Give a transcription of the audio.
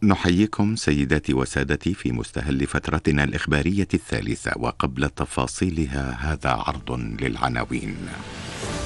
نحييكم سيداتي وسادتي في مستهل فترتنا الإخبارية الثالثة، وقبل تفاصيلها هذا عرض للعناوين.